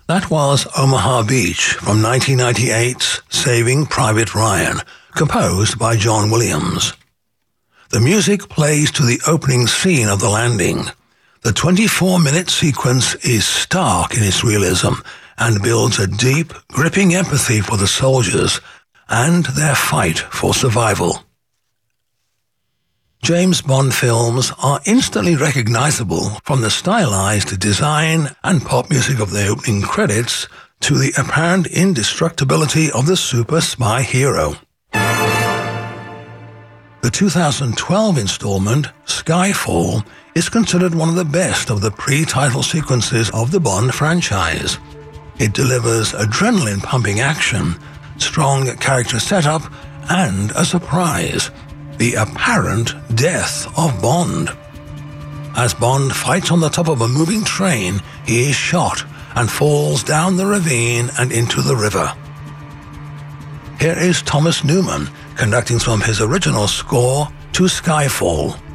That was Omaha Beach from 1998's Saving Private Ryan, composed by John Williams. The music plays to the opening scene of the landing. The 24-minute sequence is stark in its realism and builds a deep, gripping empathy for the soldiers and their fight for survival. James Bond films are instantly recognizable from the stylized design and pop music of the opening credits to the apparent indestructibility of the super spy hero. The 2012 installment, Skyfall, is considered one of the best of the pre-title sequences of the Bond franchise. It delivers adrenaline-pumping action, strong character setup, and a surprise: the apparent death of Bond. As Bond fights on the top of a moving train, he is shot and falls down the ravine and into the river. Here is Thomas Newman conducting from his original score to Skyfall.